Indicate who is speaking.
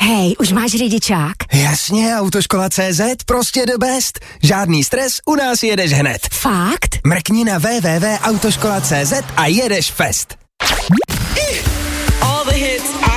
Speaker 1: Hej, už máš řidičák?
Speaker 2: Jasně, Autoškola.cz, prostě the best. Žádný stres, u nás jedeš hned.
Speaker 1: Fakt?
Speaker 2: Mrkni na www.autoškola.cz a jedeš fest.
Speaker 3: All the hits